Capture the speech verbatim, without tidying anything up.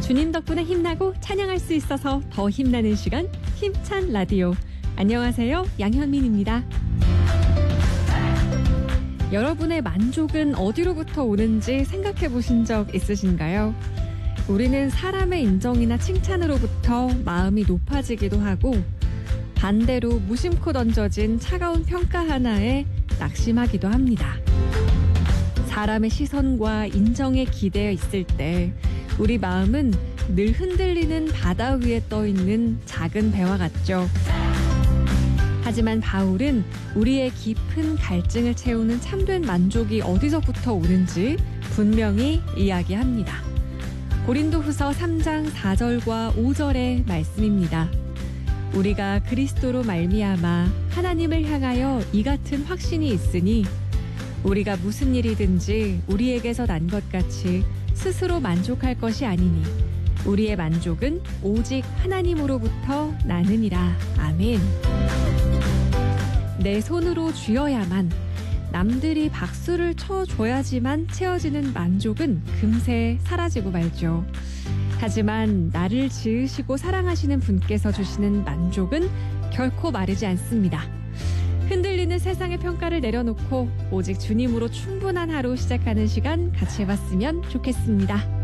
주님 덕분에 힘나고 찬양할 수 있어서 더 힘나는 시간, 힘찬 라디오. 안녕하세요, 양현민입니다. 여러분의 만족은 어디로부터 오는지 생각해 보신 적 있으신가요? 우리는 사람의 인정이나 칭찬으로부터 마음이 높아지기도 하고, 반대로 무심코 던져진 차가운 평가 하나에 낙심하기도 합니다. 사람의 시선과 인정에 기대어 있을 때 우리 마음은 늘 흔들리는 바다 위에 떠있는 작은 배와 같죠. 하지만 바울은 우리의 깊은 갈증을 채우는 참된 만족이 어디서부터 오는지 분명히 이야기합니다. 고린도후서 삼 장 사 절과 오 절의 말씀입니다. 우리가 그리스도로 말미암아 하나님을 향하여 이 같은 확신이 있으니 우리가 무슨 일이든지 우리에게서 난 것 같이 스스로 만족할 것이 아니니 우리의 만족은 오직 하나님으로부터 나느니라. 아멘. 내 손으로 쥐어야만, 남들이 박수를 쳐줘야지만 채워지는 만족은 금세 사라지고 말죠. 하지만 나를 지으시고 사랑하시는 분께서 주시는 만족은 결코 마르지 않습니다. 흔들리는 세상의 평가를 내려놓고 오직 주님으로 충분한 하루 시작하는 시간 같이 해봤으면 좋겠습니다.